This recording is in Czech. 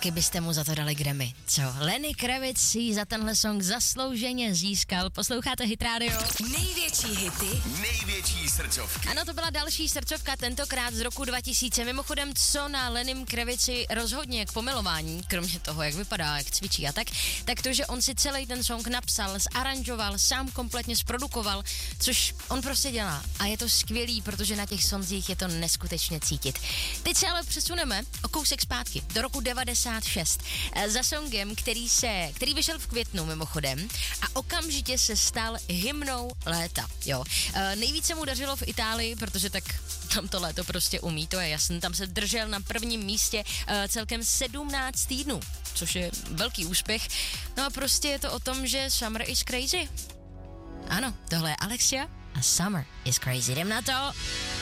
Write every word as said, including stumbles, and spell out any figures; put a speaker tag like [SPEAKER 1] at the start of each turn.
[SPEAKER 1] taky byste mu za to dali Grammy. Co? Lenny Kravitz si za tenhle song zaslouženě získal. Posloucháte Hit Radio.
[SPEAKER 2] Největší hity.
[SPEAKER 3] Největší srdcovky.
[SPEAKER 1] Ano, to byla další srdcovka, tentokrát z roku dva tisíce. Mimochodem, co na Lennym Kravitzi rozhodně k pomilování, kromě toho, jak vypadá, jak cvičí a tak, tak to, že on si celý ten song napsal, zaranžoval, sám kompletně zprodukoval, což on prostě dělá. A je to skvělý, protože na těch sonzích je to neskutečně cítit. Teď se ale přesuneme o kousek zpátky, do roku devadesát šest. Za songem, který se, který vyšel v květnu mimochodem a okamžitě se stal hymnou léta. Jo. E, nejvíce mu dařilo v Itálii, protože tak tam to léto prostě umí, to je jasný. Tam se držel na prvním místě e, celkem sedmnáct týdnů, což je velký úspěch. No a prostě je to o tom, že Summer is crazy. Ano, tohle je Alexia a Summer is crazy. Jdem na to.